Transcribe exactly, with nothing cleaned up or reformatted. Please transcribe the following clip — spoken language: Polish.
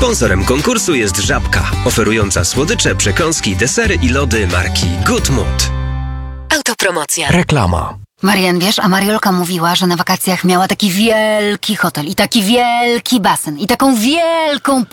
Sponsorem konkursu jest Żabka, oferująca słodycze, przekąski, desery i lody marki Good Mood. Autopromocja. Reklama. Marian, wiesz, a Mariolka mówiła, że na wakacjach miała taki wielki hotel i taki wielki basen i taką wielką